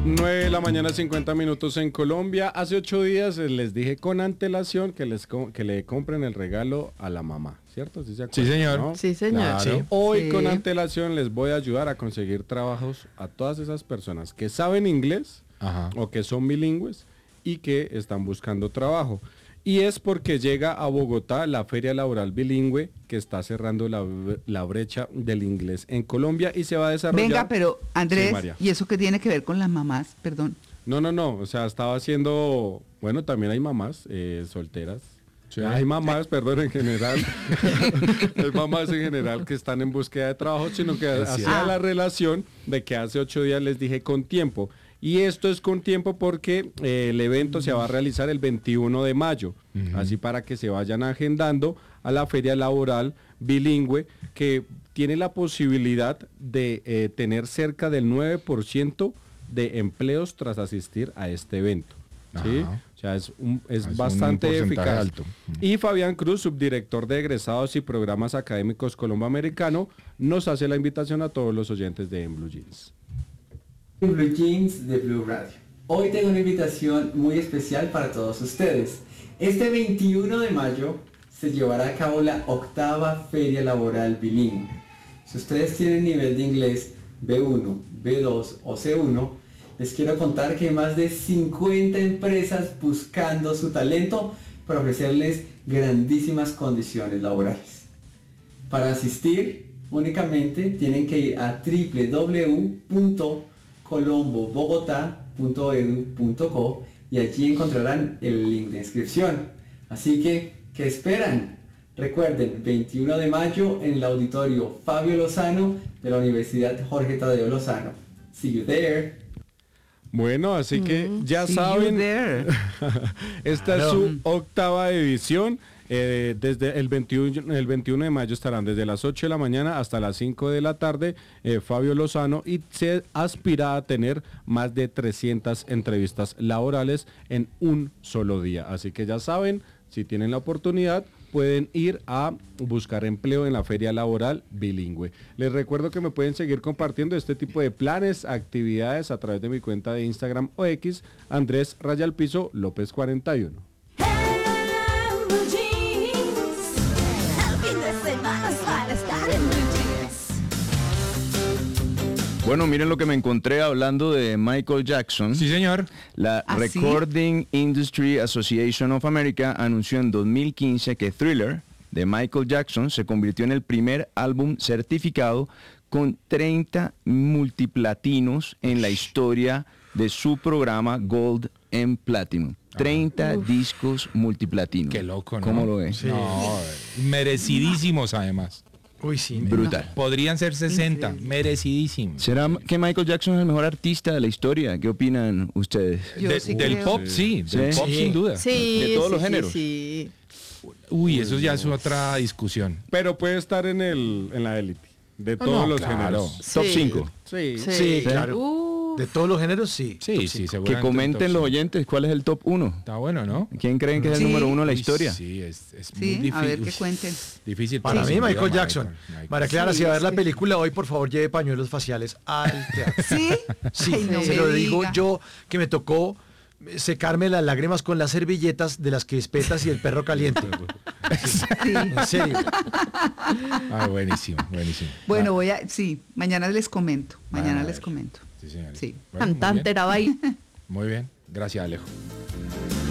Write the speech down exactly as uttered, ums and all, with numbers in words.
nueve de la mañana, cincuenta minutos en Colombia. Hace ocho días les dije con antelación que les co- que le compren el regalo a la mamá, ¿cierto? ¿Sí se acuerdan, Sí, señor. no? Sí, señor. Claro. Sí. Hoy Sí. con antelación les voy a ayudar a conseguir trabajos a todas esas personas que saben inglés Ajá. o que son bilingües y que están buscando trabajo. Y es porque llega a Bogotá la Feria Laboral Bilingüe que está cerrando la, la brecha del inglés en Colombia y se va a desarrollar. Venga, pero Andrés, Sí, María. ¿y eso qué tiene que ver con las mamás? Perdón. No, no, no, o sea, estaba haciendo, bueno, también hay mamás eh, solteras. Sí. Hay mamás, perdón, en general. Hay mamás en general que están en búsqueda de trabajo, sino que Es hacía cierto. la relación de que hace ocho días les dije con tiempo. Y esto es con tiempo porque eh, el evento se va a realizar el veintiuno de mayo. Ujú. Así para que se vayan agendando a la Feria Laboral Bilingüe, que tiene la posibilidad de eh, tener cerca del nueve por ciento de empleos tras asistir a este evento. ¿Sí? Ajá. O sea, es, un- es Es un bastante porcentaje eficaz. alto. Y Fabián Cruz, subdirector de egresados y programas académicos colomboamericano, nos hace la invitación a todos los oyentes de En Blue Jeans. Blue Jeans de Blue Radio. Hoy tengo una invitación muy especial para todos ustedes. Este veintiuno de mayo se llevará a cabo la octava Feria Laboral Bilingüe. Si ustedes tienen nivel de inglés B uno, B dos o C uno, les quiero contar que hay más de cincuenta empresas buscando su talento para ofrecerles grandísimas condiciones laborales. Para asistir, únicamente tienen que ir a doble u doble u doble u punto colombo bogotá punto e d u punto co y allí encontrarán el link de inscripción. Así que, ¿qué esperan? Recuerden, veintiuno de mayo en el auditorio Fabio Lozano de la Universidad Jorge Tadeo Lozano. See you there. Bueno, así que ya See you saben, there. esta Claro. es su octava edición. Eh, desde el veintiuno, el veintiuno de mayo estarán desde las ocho de la mañana hasta las cinco de la tarde eh, Fabio Lozano, y se aspira a tener más de trescientas entrevistas laborales en un solo día. Así que ya saben, si tienen la oportunidad, pueden ir a buscar empleo en la Feria Laboral Bilingüe. Les recuerdo que me pueden seguir compartiendo este tipo de planes, actividades a través de mi cuenta de Instagram o X, Andrés Rayal Piso López cuarenta y uno. Bueno, miren lo que me encontré hablando de Michael Jackson. Sí, señor. La ¿Ah, sí? Recording Industry Association of America anunció en dos mil quince que Thriller de Michael Jackson se convirtió en el primer álbum certificado con treinta multiplatinos en la historia de su programa Gold and Platinum. treinta discos multiplatinos. Qué loco, ¿no? ¿Cómo lo ves? Sí. No, merecidísimos además. Uy, sí. Brutal. Podrían ser sesenta, Increíble. merecidísimos. ¿Será que Michael Jackson es el mejor artista de la historia? ¿Qué opinan ustedes? Yo De- sí del creo. pop, sí, del Sí. pop Sí. sin duda. Sí, De todos sí, los sí, géneros. sí. Uy, eso ya es otra discusión. Pero puede estar en el en la élite de No, todos no, los claro. géneros. Top Sí. cinco. Sí. Sí, Sí, claro. Uh, De todos los géneros, sí. Sí, Top sí, cinco. seguramente. Que comenten top los cinco. oyentes cuál es el top uno. Está bueno, ¿no? ¿Quién creen que es el Sí. número uno de la Uy, historia? Sí, es, es muy sí, difícil. a ver qué Uy, cuenten. Difícil. Para pero mí, sin duda, Michael Jackson. Michael. María Clara, Sí, si va a ver es la que- película hoy, por favor, lleve pañuelos faciales al teatro. ¿Sí? Sí, Ay, no se me lo digo diga. yo, que me tocó secarme las lágrimas con las servilletas de las crispetas y el perro caliente. En serio. Ah, buenísimo, buenísimo. Bueno, voy a, sí, mañana les comento, mañana a les ver. comento. Sí, señorita. Sí, Bueno, muy cantante bien. era ahí. Muy bien. Gracias, Alejo.